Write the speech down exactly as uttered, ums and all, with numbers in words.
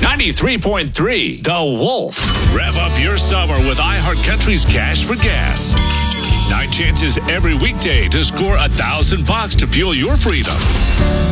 ninety-three point three The Wolf. Rev up your summer with iHeartCountry's Cash for Gas. Nine chances every weekday to score a thousand bucks to fuel your freedom.